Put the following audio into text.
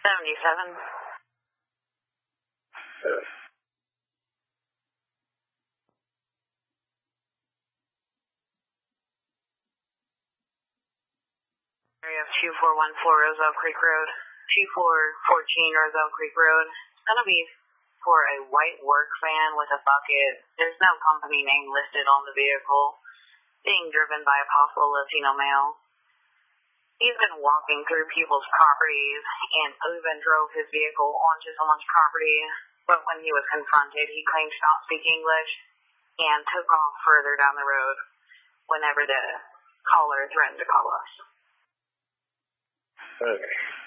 77. Area of 2414 Roselle Creek Road. 2414 Roselle Creek Road. It's going to be for a white work van with a bucket. There's no company name listed on the vehicle. Being driven by a possible Latino male. He's been walking through people's properties and even drove his vehicle onto someone's property, but when he was confronted, he claimed to not speak English and took off further down the road whenever the caller threatened to call us. Okay.